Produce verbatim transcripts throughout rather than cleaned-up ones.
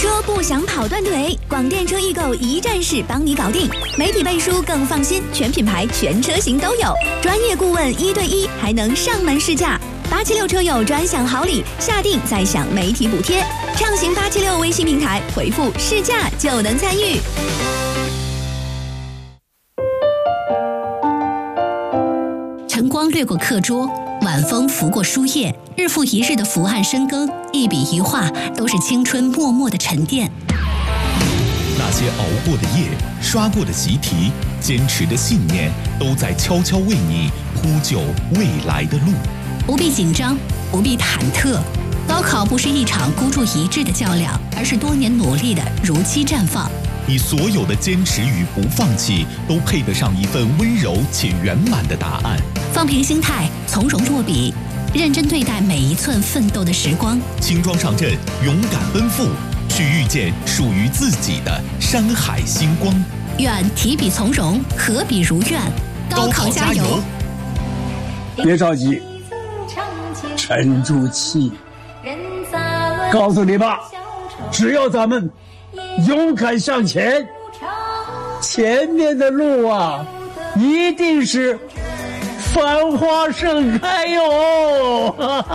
说不想跑断腿，广电车易购一站式帮你搞定，媒体背书更放心，全品牌全车型都有，专业顾问一对一，还能上门试驾。八七六车友专享好礼，下定再享媒体补贴。畅行八七六微信平台回复试驾就能参与。 晨光掠过课桌，晚风拂过书页，日复一日的伏案深耕，一笔一画都是青春默默的沉淀。 那些熬过的夜，刷过的习题，坚持的信念，都在悄悄为你铺就未来的路。 不必紧张，不必忐忑，高考不是一场孤注一掷的较量，而是多年努力的如期绽放。 你所有的坚持与不放弃，都配得上一份温柔且圆满的答案。 放平心态，从容落笔，认真对待每一寸奋斗的时光。 轻装上阵，勇敢奔赴，去遇见属于自己的山海星光。 愿提笔从容，合笔如愿。高考加油！ 别着急，沉住气。告诉你吧，只要咱们勇敢向前，前面的路啊，一定是繁花盛开哟！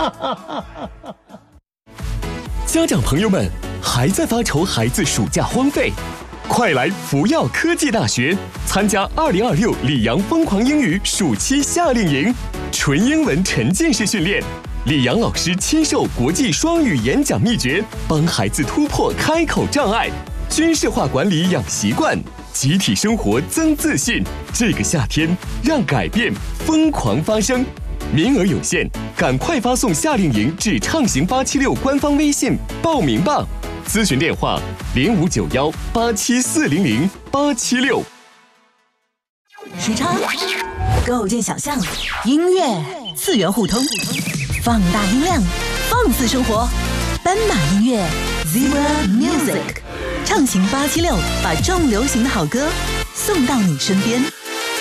家长朋友们，还在发愁孩子暑假荒废？快来福耀科技大学参加二零二六里昂疯狂英语暑期夏令营，纯英文沉浸式训练。李阳老师亲授国际双语演讲秘诀，帮孩子突破开口障碍，军事化管理养习惯，集体生活增自信。这个夏天，让改变疯狂发生。名额有限，赶快发送夏令营至畅行八七六官方微信报名吧。咨询电话零五九幺八七四零零八七六。 时差，构建想象，音乐次元互通。放大音量，放肆生活，斑马音乐 Zebra Music， 畅行八七六，把重流行的好歌送到你身边。